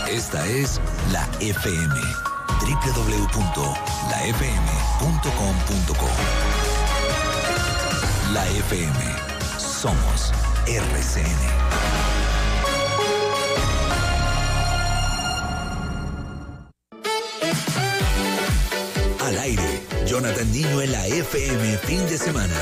Esta es La FM. www.lafm.com.co. La FM. Somos RCN. Al aire, Jonathan Niño en la FM fin de semana.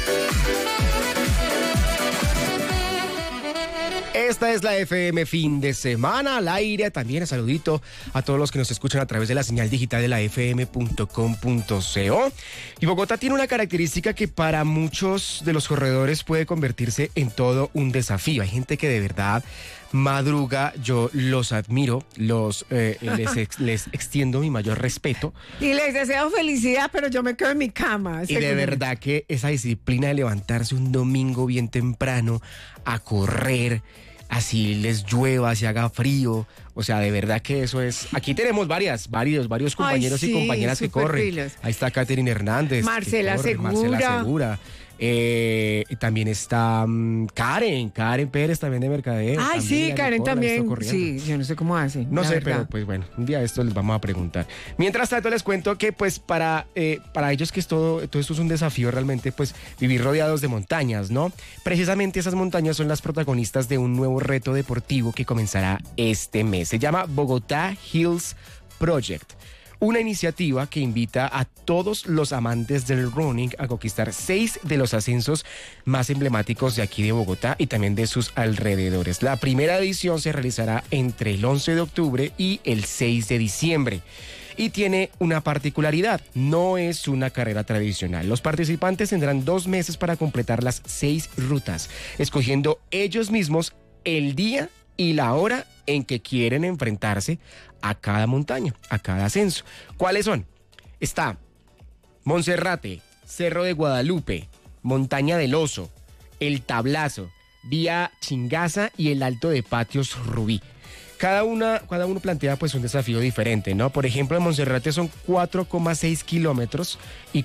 Esta es la FM fin de semana al aire. También un saludito a todos los que nos escuchan a través de la señal digital de la fm.com.co. Y Bogotá tiene una característica que para muchos de los corredores puede convertirse en todo un desafío. Hay gente que de verdad madruga, yo los admiro, les extiendo mi mayor respeto. Y les deseo felicidad, pero yo me quedo en mi cama. Y de verdad que esa disciplina de levantarse un domingo bien temprano a correr, así les llueva, así haga frío, o sea, de verdad que eso es... Aquí tenemos varios compañeros y compañeras que corren. Pilas. Ahí está Catherine Hernández. Marcela Segura. Y también está Karen Pérez también de Mercadeo. Ay, sí, Karen también. Sí, yo no sé cómo hace. No sé, pero pues bueno, un día esto les vamos a preguntar. Mientras tanto les cuento que pues para ellos que todo esto es un desafío realmente, pues vivir rodeados de montañas, ¿no? Precisamente esas montañas son las protagonistas de un nuevo reto deportivo que comenzará este mes. Se llama Bogotá Hills Project. Una iniciativa que invita a todos los amantes del running a conquistar 6 de los ascensos más emblemáticos de aquí de Bogotá y también de sus alrededores. La primera edición se realizará entre el 11 de octubre y el 6 de diciembre. Y tiene una particularidad, no es una carrera tradicional. Los participantes tendrán 2 meses para completar las 6 rutas, escogiendo ellos mismos el día y la hora en que quieren enfrentarse a cada montaña, a cada ascenso. ¿Cuáles son? Está Monserrate, Cerro de Guadalupe, Montaña del Oso, El Tablazo, Vía Chingaza y el Alto de Patios Rubí. Cada uno plantea pues un desafío diferente, ¿no? Por ejemplo, en Monserrate son 4,6 kilómetros y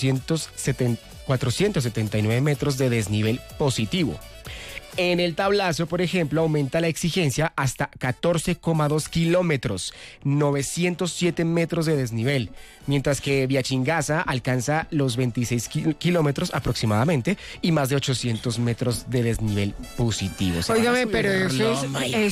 479 metros de desnivel positivo. En el Tablazo, por ejemplo, aumenta la exigencia hasta 14,2 kilómetros, 907 metros de desnivel, mientras que Viachingaza alcanza los 26 kilómetros aproximadamente y más de 800 metros de desnivel positivo. O sea, óigame, pero eso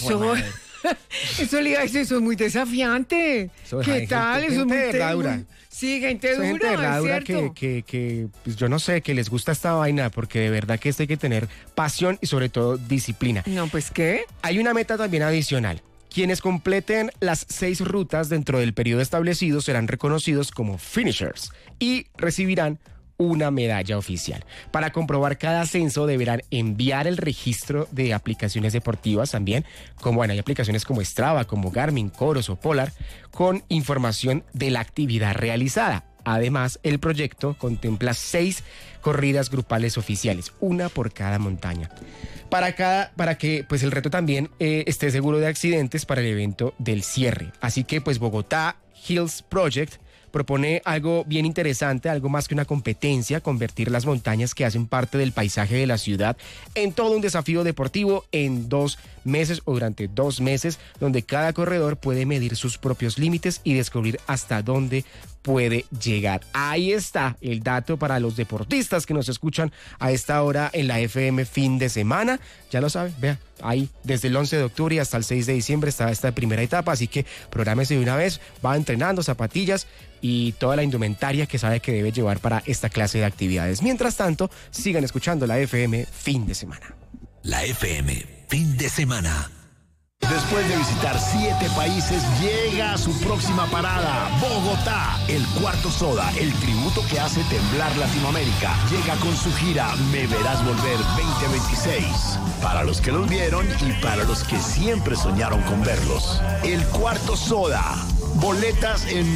le iba a decir, eso es muy desafiante. ¿Qué tal? Eso es muy dura. Sí, gente dura, gente de verdad es dura cierto. que pues yo no sé, que les gusta esta vaina, porque de verdad que esto hay que tener pasión y sobre todo disciplina. No, pues, ¿qué? Hay una meta también adicional. Quienes completen las 6 rutas dentro del periodo establecido serán reconocidos como finishers y recibirán una medalla oficial. Para comprobar cada ascenso deberán enviar el registro de aplicaciones deportivas también, como bueno, hay aplicaciones como Strava, como Garmin, Coros o Polar, con información de la actividad realizada. Además, el proyecto contempla 6 corridas grupales oficiales, una por cada montaña. Para que pues el reto también esté seguro de accidentes para el evento del cierre. Así que pues Bogotá Hills Project propone algo bien interesante, algo más que una competencia, convertir las montañas que hacen parte del paisaje de la ciudad en todo un desafío deportivo en 2 meses o durante 2 meses, donde cada corredor puede medir sus propios límites y descubrir hasta dónde puede llegar. Ahí está el dato para los deportistas que nos escuchan a esta hora en la FM fin de semana. Ya lo saben, vea, ahí desde el 11 de octubre y hasta el 6 de diciembre está esta primera etapa, así que prográmese de una vez, va entrenando zapatillas y toda la indumentaria que sabe que debe llevar para esta clase de actividades. Mientras tanto, sigan escuchando la FM fin de semana. La FM fin de semana. Después de visitar 7 países, llega a su próxima parada, Bogotá. El Cuarto Soda, el tributo que hace temblar Latinoamérica, llega con su gira Me Verás Volver 2026. Para los que los vieron y para los que siempre soñaron con verlos. El Cuarto Soda. Boletas en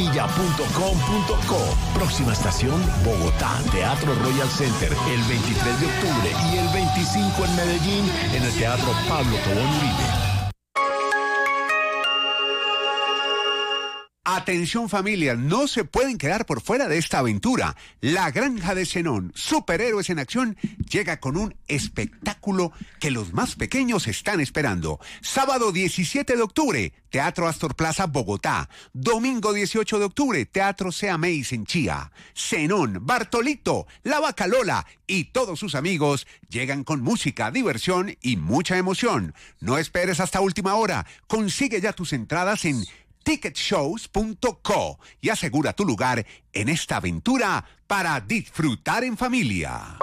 mitaquilla.com.co. Próxima estación, Bogotá, Teatro Royal Center, el 23 de octubre y el 25 en Medellín, en el Teatro Pablo Tobón Uribe. Atención familias, no se pueden quedar por fuera de esta aventura. La Granja de Zenón, superhéroes en acción, llega con un espectáculo que los más pequeños están esperando. Sábado 17 de octubre, Teatro Astor Plaza, Bogotá. Domingo 18 de octubre, Teatro Seameis en Chía. Zenón, Bartolito, La Vaca Lola y todos sus amigos llegan con música, diversión y mucha emoción. No esperes hasta última hora. Consigue ya tus entradas en ticketshows.co y asegura tu lugar en esta aventura para disfrutar en familia.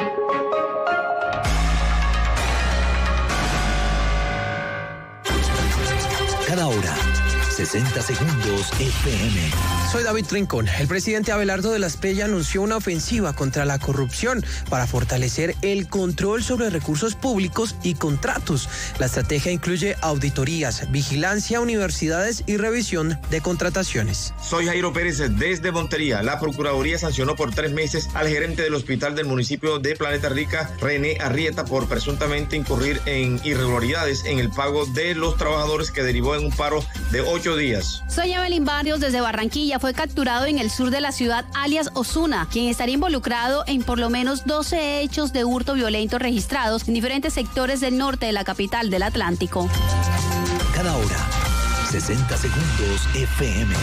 Cada hora, 60 segundos FM. Soy David Rincón. El presidente Abelardo de la Espriella anunció una ofensiva contra la corrupción para fortalecer el control sobre recursos públicos y contratos. La estrategia incluye auditorías, vigilancia, universidades y revisión de contrataciones. Soy Jairo Pérez desde Montería. La Procuraduría sancionó por 3 meses al gerente del hospital del municipio de Planeta Rica, René Arrieta, por presuntamente incurrir en irregularidades en el pago de los trabajadores que derivó en un paro de 8 días. Soy Evelyn Barrios desde Barranquilla. Fue capturado en el sur de la ciudad alias Osuna, quien estaría involucrado en por lo menos 12 hechos de hurto violento registrados en diferentes sectores del norte de la capital del Atlántico. Cada hora, 60 segundos FM.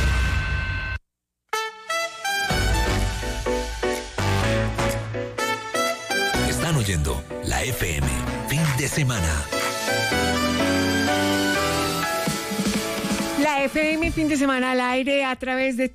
Están oyendo la FM Fin de Semana. La FM Fin de Semana al aire a través de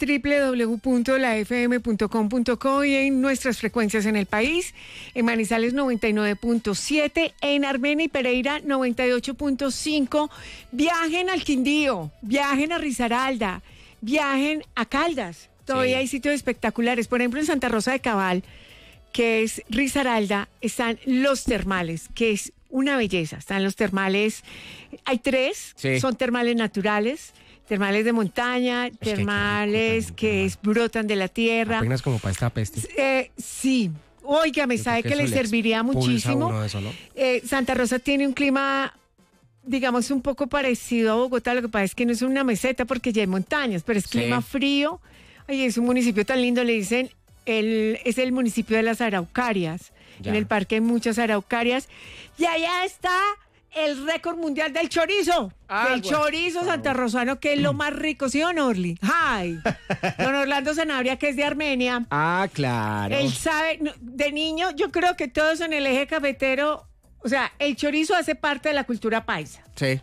www.lafm.com.co y en nuestras frecuencias en el país, en Manizales 99.7, en Armenia y Pereira 98.5. Viajen al Quindío, viajen a Risaralda, viajen a Caldas. Todavía hay sitios espectaculares. Por ejemplo, en Santa Rosa de Cabal, que es Risaralda, están los termales, que es una belleza. Están los termales, hay 3, son termales naturales, termales de montaña, termales que brotan de la tierra. Apenas como para esta peste. Sí, oiga, me sabe que le serviría muchísimo. Eso, ¿no? Santa Rosa tiene un clima, digamos, un poco parecido a Bogotá. Lo que pasa es que no es una meseta porque ya hay montañas, pero es clima frío. Oye, es un municipio tan lindo, le dicen, es el municipio de las araucarias. Ya. En el parque hay muchas araucarias. Y allá está el récord mundial del chorizo. Del chorizo santarrosano, que es lo más rico, ¿sí o no, Orly? ¡Ay! Don Orlando Sanabria, que es de Armenia. Ah, claro. Él sabe, de niño, yo creo que todos en el eje cafetero, o sea, el chorizo hace parte de la cultura paisa. Sí.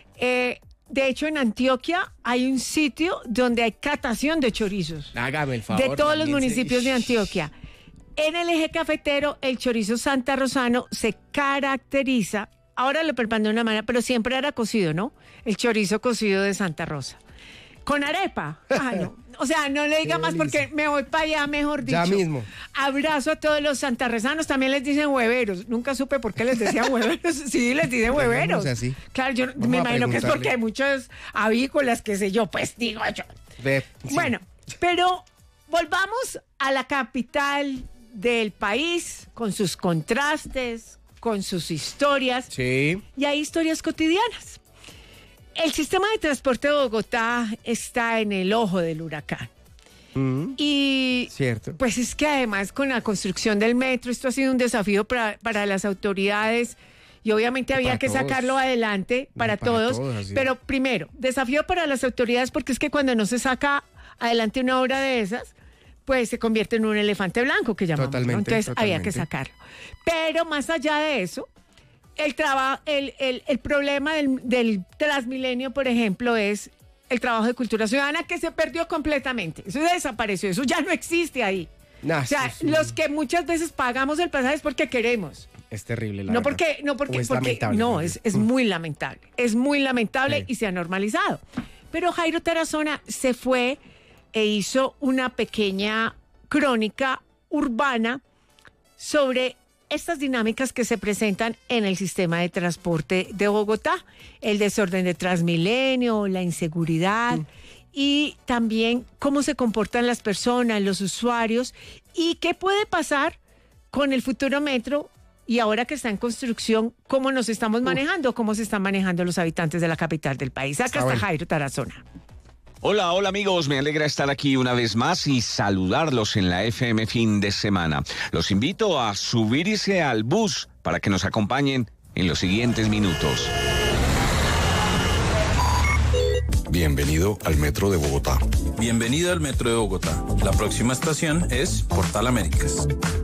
De hecho, en Antioquia hay un sitio donde hay catación de chorizos. Hágame el favor. De todos los municipios de Antioquia. En el eje cafetero, el chorizo santarrosano se caracteriza, ahora lo preparan de una manera, pero siempre era cocido, ¿no? El chorizo cocido de Santa Rosa. Con arepa. Ah, no. O sea, no le diga más porque me voy para allá, mejor dicho. Ya mismo. Abrazo a todos los santarrosanos, también les dicen hueveros. Nunca supe por qué les decían hueveros. Sí, les dicen hueveros. Así. Claro, yo me imagino que es porque hay muchos avícolas, qué sé yo, pues digo yo. Sí. Bueno, pero volvamos a la capital del país, con sus contrastes, con sus historias. Sí. Y hay historias cotidianas. El sistema de transporte de Bogotá está en el ojo del huracán. Y cierto. Pues es que además con la construcción del metro, esto ha sido un desafío para las autoridades y obviamente había que sacarlo adelante para todos. Pero primero, desafío para las autoridades porque es que cuando no se saca adelante una obra de esas, pues se convierte en un elefante blanco que llamamos, ¿no? Entonces había que sacarlo. Pero más allá de eso, el problema del Transmilenio, por ejemplo, es el trabajo de cultura ciudadana que se perdió completamente. Eso desapareció, eso ya no existe ahí. O sea, los que muchas veces pagamos el pasaje es porque queremos. Es terrible, no porque es muy lamentable. Es muy lamentable y se ha normalizado. Pero Jairo Tarazona se fue e hizo una pequeña crónica urbana sobre estas dinámicas que se presentan en el sistema de transporte de Bogotá, el desorden de Transmilenio, la inseguridad y también cómo se comportan las personas, los usuarios y qué puede pasar con el futuro metro y ahora que está en construcción, cómo nos estamos manejando, cómo se están manejando los habitantes de la capital del país. Acá está Jairo Tarazona. Hola amigos, me alegra estar aquí una vez más y saludarlos en la FM Fin de Semana. Los invito a subirse al bus para que nos acompañen en los siguientes minutos. Bienvenido al Metro de Bogotá. Bienvenido al Metro de Bogotá. La próxima estación es Portal Américas.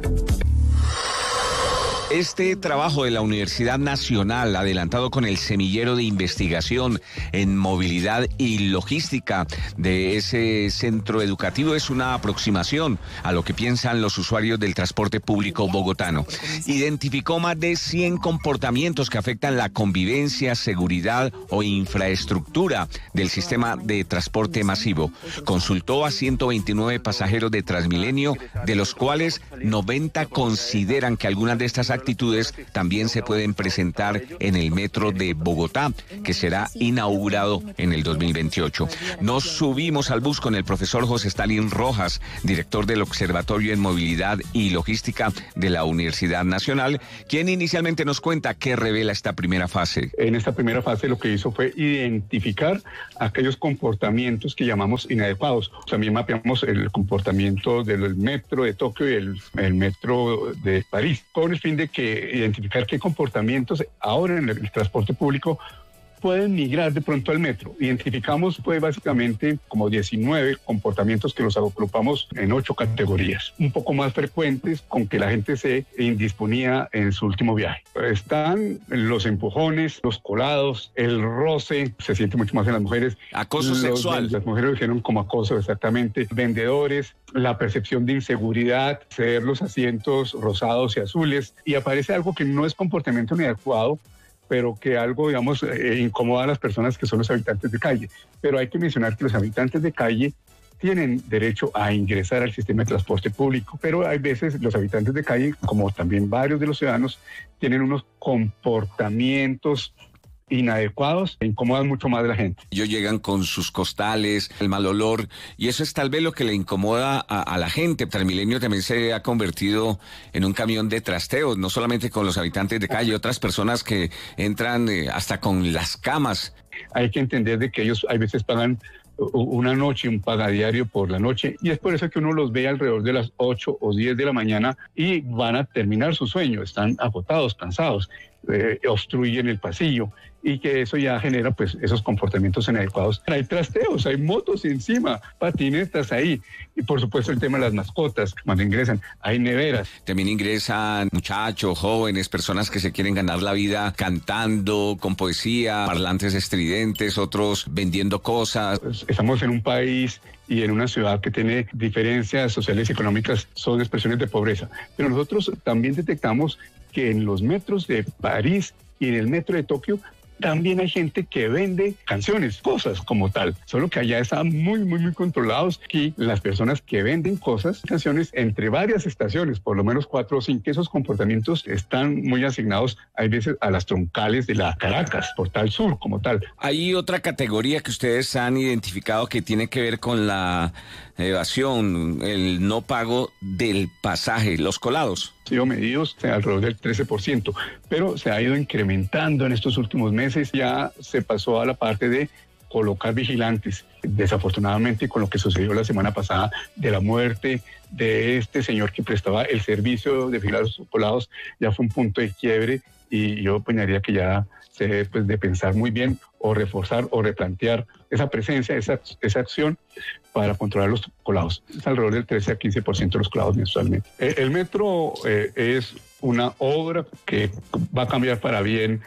Este trabajo de la Universidad Nacional, adelantado con el semillero de investigación en movilidad y logística de ese centro educativo, es una aproximación a lo que piensan los usuarios del transporte público bogotano. Identificó más de 100 comportamientos que afectan la convivencia, seguridad o infraestructura del sistema de transporte masivo. Consultó a 129 pasajeros de Transmilenio, de los cuales 90 consideran que algunas de estas actitudes también se pueden presentar en el metro de Bogotá, que será inaugurado en el 2028. Nos subimos al bus con el profesor José Stalin Rojas, director del Observatorio en Movilidad y Logística de la Universidad Nacional, quien inicialmente nos cuenta qué revela esta primera fase. En esta primera fase lo que hizo fue identificar aquellos comportamientos que llamamos inadecuados. También mapeamos el comportamiento del metro de Tokio y el metro de París, con el fin de que identificar qué comportamientos ahora en el transporte público pueden migrar de pronto al metro. Identificamos pues básicamente como 19 comportamientos que los agrupamos en 8 categorías, un poco más frecuentes con que la gente se indisponía en su último viaje. Están los empujones, los colados, el roce, se siente mucho más en las mujeres. Acoso sexual. Las mujeres lo dijeron como acoso, exactamente. Vendedores, la percepción de inseguridad, ceder los asientos rosados y azules, y aparece algo que no es comportamiento inadecuado, pero que algo, digamos, incomoda a las personas que son los habitantes de calle. Pero hay que mencionar que los habitantes de calle tienen derecho a ingresar al sistema de transporte público, pero hay veces los habitantes de calle, como también varios de los ciudadanos, tienen unos comportamientos inadecuados e incomodan mucho más a la gente. Ellos llegan con sus costales, el mal olor, y eso es tal vez lo que le incomoda a la gente. Transmilenio también se ha convertido en un camión de trasteos, no solamente con los habitantes de calle, otras personas que entran hasta con las camas. Hay que entender de que ellos hay veces pagan una noche, un pagadiario por la noche, y es por eso que uno los ve alrededor de las 8 o 10 de la mañana y van a terminar su sueño, están agotados, cansados, obstruyen el pasillo, y que eso ya genera pues esos comportamientos inadecuados. Hay trasteos, hay motos encima, patinetas ahí, y por supuesto el tema de las mascotas cuando ingresan, hay neveras. También ingresan muchachos, jóvenes, personas que se quieren ganar la vida cantando, con poesía, parlantes estridentes, otros vendiendo cosas. Estamos en un país y en una ciudad que tiene diferencias sociales y económicas, son expresiones de pobreza, pero nosotros también detectamos que en los metros de París y en el metro de Tokio también hay gente que vende canciones, cosas como tal, solo que allá están muy controlados, y las personas que venden cosas, canciones, entre varias estaciones, por lo menos 4 o 5, esos comportamientos están muy asignados, hay veces, a las troncales de la Caracas, Portal Sur como tal. Hay otra categoría que ustedes han identificado que tiene que ver con la evasión, el no pago del pasaje, los colados. Han sido medidos alrededor del 13%, pero se ha ido incrementando en estos últimos meses. Ya se pasó a la parte de colocar vigilantes. Desafortunadamente, con lo que sucedió la semana pasada de la muerte de este señor que prestaba el servicio de vigilar los colados, ya fue un punto de quiebre, y yo opinaría que ya se debe pues, de pensar muy bien, o reforzar o replantear esa presencia, esa acción para controlar los colados. Es alrededor del 13 a 15% de los colados mensualmente. El metro es una obra que va a cambiar para bien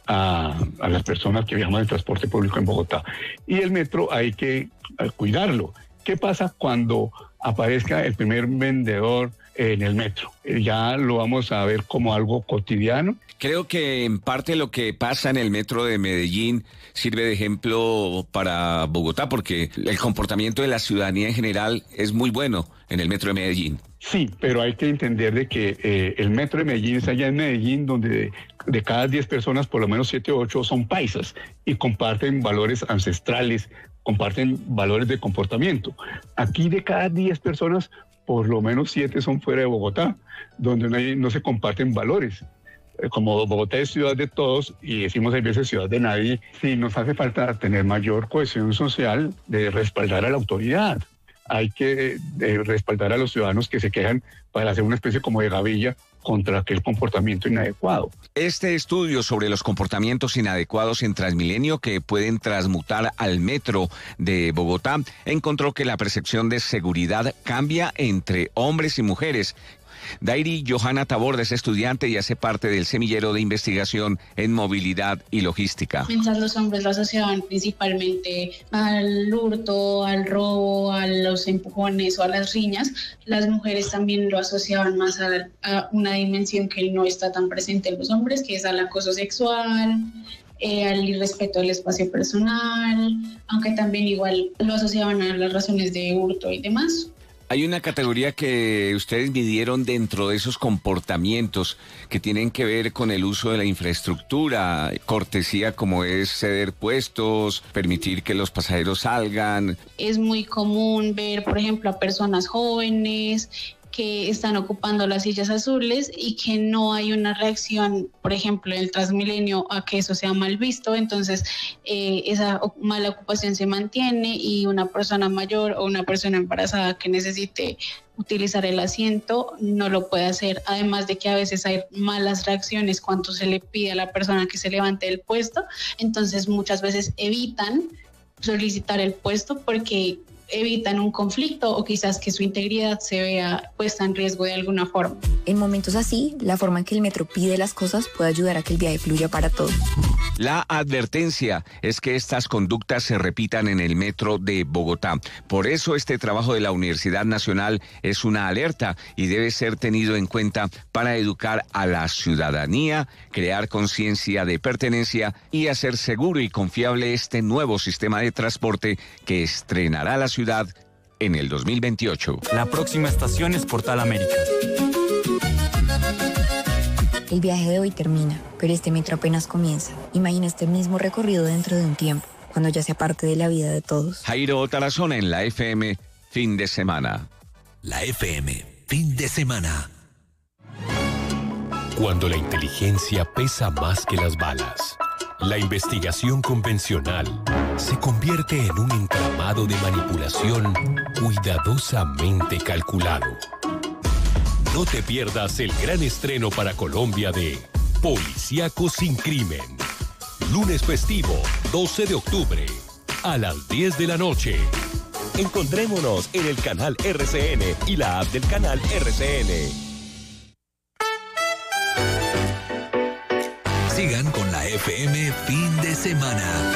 a las personas que viajan en transporte público en Bogotá. Y el metro hay que cuidarlo. ¿Qué pasa cuando aparezca el primer vendedor en el metro? Ya lo vamos a ver como algo cotidiano. Creo que en parte lo que pasa en el metro de Medellín sirve de ejemplo para Bogotá, porque el comportamiento de la ciudadanía en general es muy bueno en el metro de Medellín. Sí, pero hay que entender de que el metro de Medellín es allá en Medellín, donde de cada 10 personas, por lo menos 7 o 8 son paisas y comparten valores ancestrales, comparten valores de comportamiento. Aquí de cada 10 personas, por lo menos 7 son fuera de Bogotá, donde no se comparten valores. como Bogotá es ciudad de todos y decimos a veces ciudad de nadie, sí nos hace falta tener mayor cohesión social de respaldar a la autoridad. Hay que respaldar a los ciudadanos que se quejan para hacer una especie como de gavilla contra aquel comportamiento inadecuado. Este estudio sobre los comportamientos inadecuados en Transmilenio que pueden transmutar al metro de Bogotá encontró que la percepción de seguridad cambia entre hombres y mujeres. Dairi Johanna Taborda es estudiante y hace parte del semillero de investigación en movilidad y logística. Mientras los hombres lo asociaban principalmente al hurto, al robo, a los empujones o a las riñas, las mujeres también lo asociaban más a una dimensión que no está tan presente en los hombres, que es al acoso sexual, al irrespeto del espacio personal, aunque también igual lo asociaban a las razones de hurto y demás. Hay una categoría que ustedes midieron dentro de esos comportamientos que tienen que ver con el uso de la infraestructura, cortesía como es ceder puestos, permitir que los pasajeros salgan. Es muy común ver, por ejemplo, a personas jóvenes que están ocupando las sillas azules y que no hay una reacción, por ejemplo, en el Transmilenio a que eso sea mal visto, entonces esa mala ocupación se mantiene y una persona mayor o una persona embarazada que necesite utilizar el asiento no lo puede hacer, además de que a veces hay malas reacciones cuando se le pide a la persona que se levante del puesto, entonces muchas veces evitan solicitar el puesto porque evitan un conflicto o quizás que su integridad se vea puesta en riesgo de alguna forma. En momentos así, la forma en que el metro pide las cosas puede ayudar a que el viaje fluya para todos. La advertencia es que estas conductas se repitan en el metro de Bogotá. Por eso este trabajo de la Universidad Nacional es una alerta y debe ser tenido en cuenta para educar a la ciudadanía, crear conciencia de pertenencia y hacer seguro y confiable este nuevo sistema de transporte que estrenará la ciudad en el 2028. La próxima estación es Portal América. El viaje de hoy termina, pero este metro apenas comienza. Imagina este mismo recorrido dentro de un tiempo, cuando ya sea parte de la vida de todos. Jairo Tarazona en la FM, fin de semana. La FM, fin de semana. Cuando la inteligencia pesa más que las balas, la investigación convencional se convierte en un entramado de manipulación cuidadosamente calculado. No te pierdas el gran estreno para Colombia de Policíaco sin Crimen. Lunes festivo, 12 de octubre, a las 10 de la noche. Encontrémonos en el canal RCN y la app del canal RCN. Sigan con la FM fin de semana.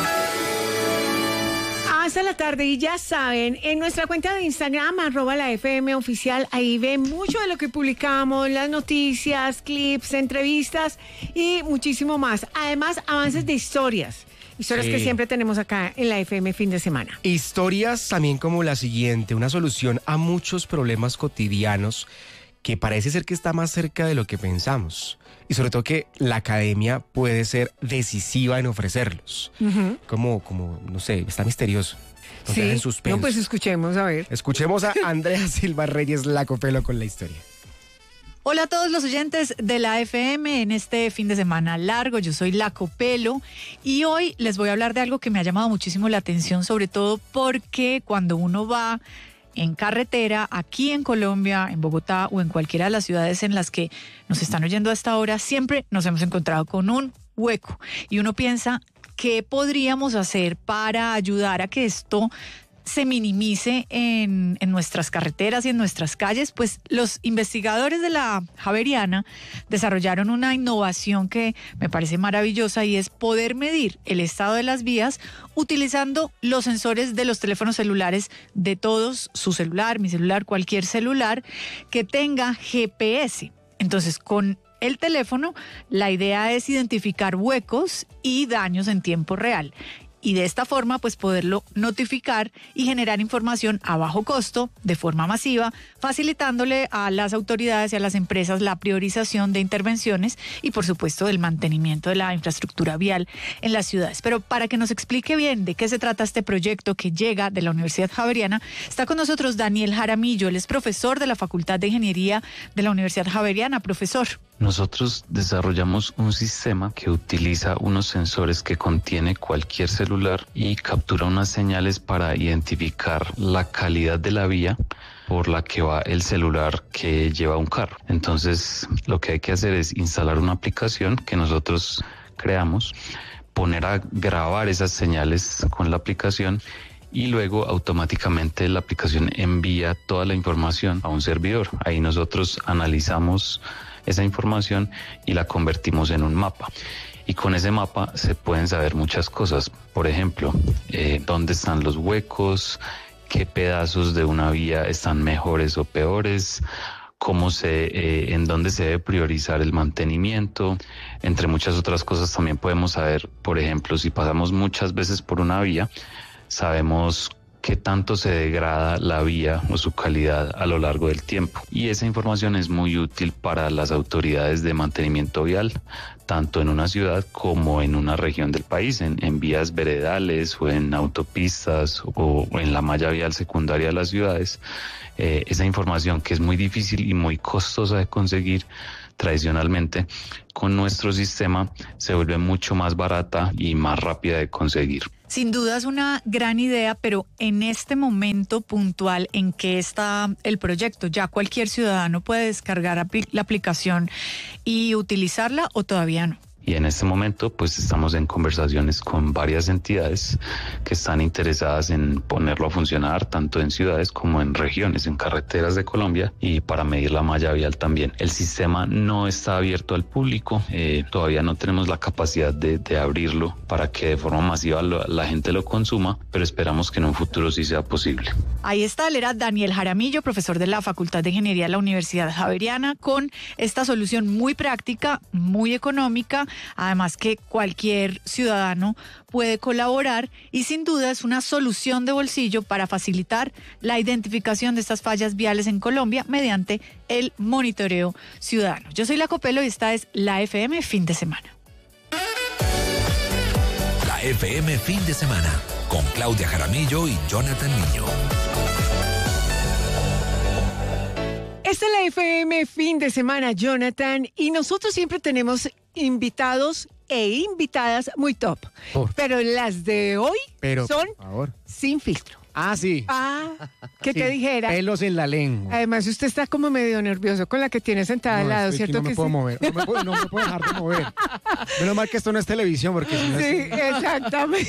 Hasta la tarde y ya saben, en nuestra cuenta de Instagram, @laFMOficial, ahí ven mucho de lo que publicamos, las noticias, clips, entrevistas y muchísimo más. Además, avances de historias que siempre tenemos acá en la FM fin de semana. Historias también como la siguiente, una solución a muchos problemas cotidianos que parece ser que está más cerca de lo que pensamos. Y sobre todo que la academia puede ser decisiva en ofrecerlos. Uh-huh. Como, no sé, está misterioso. Sí, en suspenso. No, pues escuchemos, a ver. Escuchemos a Andrea Silva Reyes Lacopelo con la historia. Hola a todos los oyentes de la FM en este fin de semana largo. Yo soy Lacopelo y hoy les voy a hablar de algo que me ha llamado muchísimo la atención, sobre todo porque cuando uno va en carretera, aquí en Colombia, en Bogotá o en cualquiera de las ciudades en las que nos están oyendo a esta hora, siempre nos hemos encontrado con un hueco. Y uno piensa, ¿qué podríamos hacer para ayudar a que esto se minimice en nuestras carreteras y en nuestras calles? Pues los investigadores de la Javeriana desarrollaron una innovación que me parece maravillosa y es poder medir el estado de las vías utilizando los sensores de los teléfonos celulares de todos, su celular, mi celular, cualquier celular que tenga GPS. Entonces, con el teléfono, la idea es identificar huecos y daños en tiempo real. Y de esta forma, pues poderlo notificar y generar información a bajo costo, de forma masiva, facilitándole a las autoridades y a las empresas la priorización de intervenciones y, por supuesto, del mantenimiento de la infraestructura vial en las ciudades. Pero para que nos explique bien de qué se trata este proyecto que llega de la Universidad Javeriana, está con nosotros Daniel Jaramillo. Él es profesor de la Facultad de Ingeniería de la Universidad Javeriana. Profesor. Nosotros desarrollamos un sistema que utiliza unos sensores que contiene cualquier celular y captura unas señales para identificar la calidad de la vía por la que va el celular que lleva un carro. Entonces, lo que hay que hacer es instalar una aplicación que nosotros creamos, poner a grabar esas señales con la aplicación y luego automáticamente la aplicación envía toda la información a un servidor. Ahí nosotros analizamos esa información y la convertimos en un mapa. Y con ese mapa se pueden saber muchas cosas. Por ejemplo, dónde están los huecos, qué pedazos de una vía están mejores o peores, en dónde se debe priorizar el mantenimiento, entre muchas otras cosas. También podemos saber, por ejemplo, si pasamos muchas veces por una vía, sabemos qué tanto se degrada la vía o su calidad a lo largo del tiempo. Y esa información es muy útil para las autoridades de mantenimiento vial, tanto en una ciudad como en una región del país, en vías veredales o en autopistas o en la malla vial secundaria de las ciudades. Esa información, que es muy difícil y muy costosa de conseguir tradicionalmente, con nuestro sistema se vuelve mucho más barata y más rápida de conseguir. Sin duda es una gran idea, pero en este momento puntual en que está el proyecto, ¿ya cualquier ciudadano puede descargar la aplicación y utilizarla o todavía no? Y en este momento pues estamos en conversaciones con varias entidades que están interesadas en ponerlo a funcionar tanto en ciudades como en regiones, en carreteras de Colombia, y para medir la malla vial también. El sistema no está abierto al público, todavía no tenemos la capacidad de abrirlo para que de forma masiva la gente lo consuma, pero esperamos que en un futuro sí sea posible. Ahí está, él era Daniel Jaramillo, profesor de la Facultad de Ingeniería de la Universidad Javeriana, con esta solución muy práctica, muy económica, además que cualquier ciudadano puede colaborar y sin duda es una solución de bolsillo para facilitar la identificación de estas fallas viales en Colombia mediante el monitoreo ciudadano. Yo soy Laco Pelo y esta es la FM Fin de Semana. La FM Fin de Semana con Claudia Jaramillo y Jonathan Niño. Esta es la FM Fin de Semana, Jonathan, y nosotros siempre tenemos invitados e invitadas muy top. Pero las de hoy son sin filtro. Ah, sí. Que te dijera. Pelos en la lengua. Además, usted está como medio nervioso con la que tiene sentada al lado, ¿cierto? No me puedo mover. No me puedo dejar de mover. Menos mal que esto no es televisión, porque si no sí, exactamente.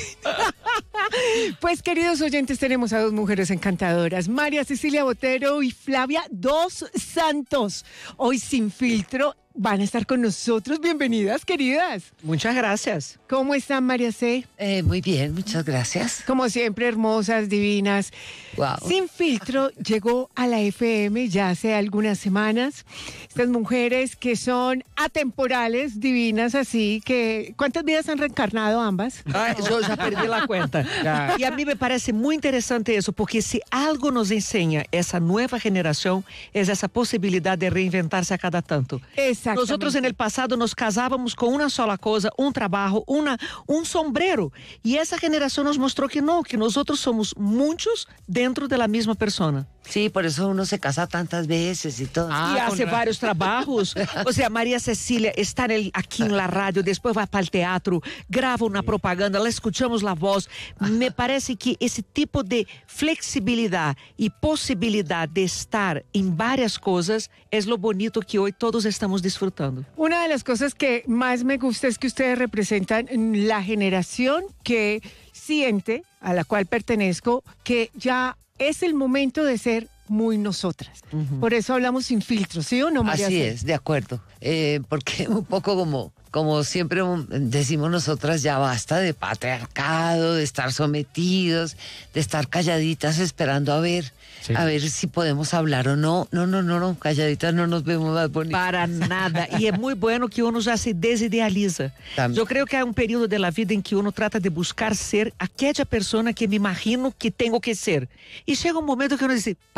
Pues, queridos oyentes, tenemos a dos mujeres encantadoras, María Cecilia Botero y Flavia Dos Santos. Hoy sin filtro van a estar con nosotros. Bienvenidas, queridas. Muchas gracias. ¿Cómo están, María C? Muy bien, muchas gracias. Como siempre, hermosas, divinas. Wow. Sin filtro llegó a la FM ya hace algunas semanas. Estas mujeres que son atemporales, divinas, así que... ¿Cuántas vidas han reencarnado ambas? Yo ya perdí la cuenta. Ya. Y a mí me parece muy interesante eso, porque si algo nos enseña esa nueva generación es esa posibilidad de reinventarse a cada tanto. Nosotros en el pasado nos casábamos con una sola cosa, un trabajo, un sombrero. Y esa generación nos mostró que no, que nosotros somos muchos dentro de la misma persona. Sí, por eso uno se casa tantas veces y todo. Y hace varios trabajos. O sea, María Cecilia está aquí en la radio, después va para el teatro, graba una propaganda, la escuchamos la voz. Me parece que ese tipo de flexibilidad y posibilidad de estar en varias cosas es lo bonito que hoy todos estamos disfrutando. Una de las cosas que más me gusta es que ustedes representan la generación que siente, a la cual pertenezco, que ya es el momento de ser muy nosotras. Por eso hablamos sin filtro, ¿sí o no, María? Así es, de acuerdo. Porque un poco como siempre decimos nosotras, ya basta de patriarcado, de estar sometidos, de estar calladitas esperando a ver si podemos hablar o no. No, calladitas no nos vemos más bonitas. Para nada. Y es muy bueno que uno ya se desidealiza. También. Yo creo que hay un periodo de la vida en que uno trata de buscar ser aquella persona que me imagino que tengo que ser. Y llega un momento que uno dice, ¿para qué?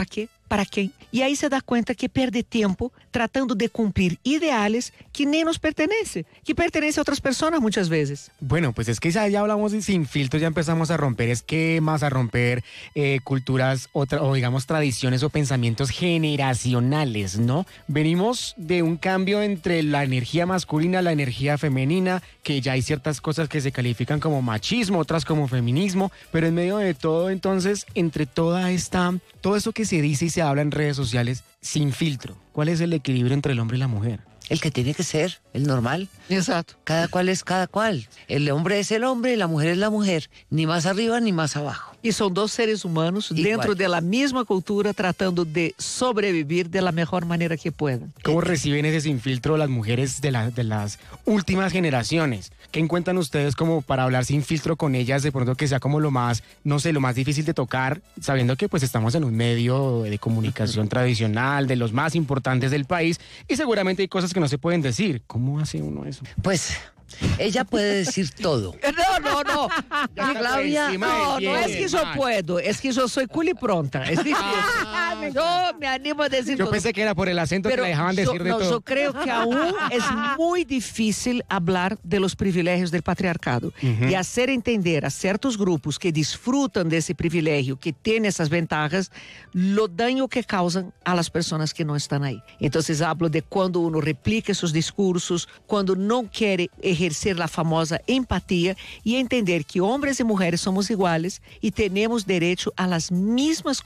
para quem. E aí se dá conta que perde tempo tratando de cumprir ideales que nem nos pertenecem, que pertenecem a outras pessoas muitas vezes. Bueno, pues es que ya hablamos de sin filtros, ya empezamos a romper esquemas, a romper culturas o digamos tradiciones o pensamientos generacionales, ¿no? Venimos de un cambio entre la energía masculina, la energía femenina, que ya hay ciertas cosas que se califican como machismo, otras como feminismo, pero en medio de todo, entonces, entre todo eso que se dice y se habla en redes sociales, sin filtro, ¿cuál es el equilibrio entre el hombre y la mujer? El que tiene que ser, el normal. Exacto. Cada cual es cada cual. El hombre es el hombre y la mujer es la mujer. Ni más arriba ni más abajo. E são dois seres humanos dentro da mesma cultura tratando de sobrevivir de la mejor manera que puedan. ¿Cómo reciben ese sin filtro las mujeres de las últimas generaciones? ¿Qué encuentran ustedes como para hablar sin filtro con ellas? De pronto que sea como lo más, no sé, lo más difícil de tocar, sabiendo que pues estamos en un medio de comunicación tradicional, de los más importantes del país, y seguramente hay cosas que no se pueden decir. ¿Cómo hace uno eso? Pues ella puede decir todo. No. Claudia, no es que yo puedo, es que yo soy cool y pronta. Es difícil. Yo me animo a decir Yo todo. pensé que era por el acento que la dejaban decir de todo. Yo creo que aún es muy difícil hablar de los privilegios del patriarcado y hacer entender a ciertos grupos que disfrutan de ese privilegio, que tienen esas ventajas, lo daño que causan a las personas que no están ahí. Entonces hablo de cuando uno replica esos discursos, cuando no quiere ejercer la famosa empatía y entender que hombres y mujeres somos iguales y tenemos derecho a las mismas